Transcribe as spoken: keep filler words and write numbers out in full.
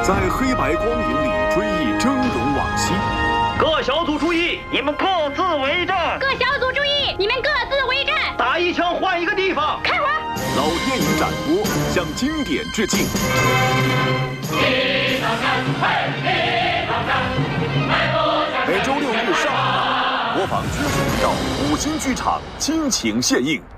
在黑白光影里追忆峥嵘往昔。 各小组注意，你们各自为战。 各小组注意，你们各自为战。 打一枪换一个地方。 开火！ 老电影展播，向经典致敬。每周六日上午档播放知名频道五星剧场倾情献映。